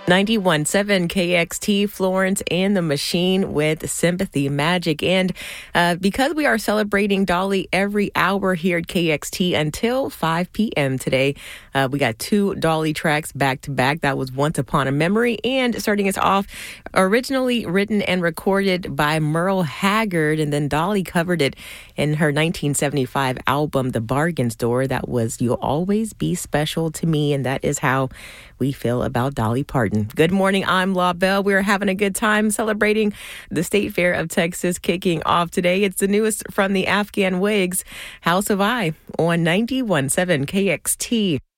91.7 KXT, Florence and the Machine with Sympathy Magic. And because we are celebrating Dolly every hour here at KXT until 5 p.m. today, we got two Dolly tracks back to back. That was Once Upon a Memory, and starting us off, originally written and recorded by Merle Haggard, and then Dolly covered it in her 1975 album, The Bargain Store. That was You'll Always Be Special to Me, and that is how we feel about Dolly Parton. Good morning, I'm La Belle. We're having a good time celebrating the State Fair of Texas kicking off today. It's the newest from the Afghan Wigs, House of I, on 91.7 KXT.